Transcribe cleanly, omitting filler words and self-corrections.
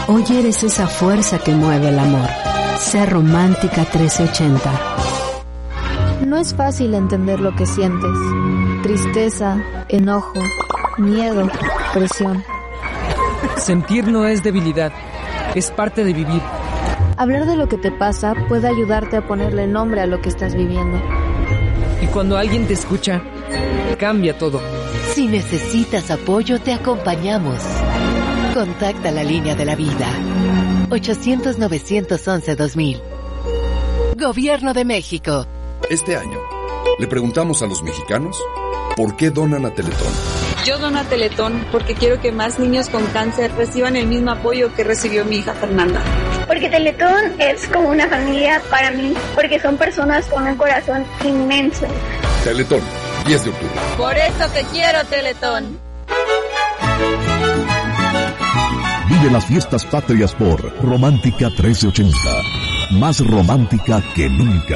Hoy eres esa fuerza que mueve el amor. Sé Romántica 1380. No es fácil entender lo que sientes. Tristeza, enojo, miedo, presión. Sentir no es debilidad, es parte de vivir. Hablar de lo que te pasa puede ayudarte a ponerle nombre a lo que estás viviendo. Y cuando alguien te escucha, cambia todo. Si necesitas apoyo, te acompañamos. Contacta la línea de la vida. 800-911-2000. Gobierno de México. Este año, le preguntamos a los mexicanos por qué donan a Teletón. Yo dono a Teletón porque quiero que más niños con cáncer reciban el mismo apoyo que recibió mi hija Fernanda. Porque Teletón es como una familia para mí, porque son personas con un corazón inmenso. Teletón, 10 de octubre. Por eso te quiero, Teletón. Vive las fiestas patrias por Romántica 1380. Más romántica que nunca.